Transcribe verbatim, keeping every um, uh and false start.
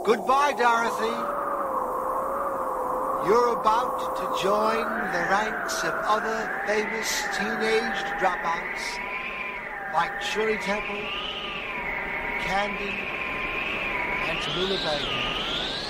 Goodbye, Dorothy. You're about to join the ranks of other famous teenage dropouts like Shirley Temple, Candy, and Tallulah Baker.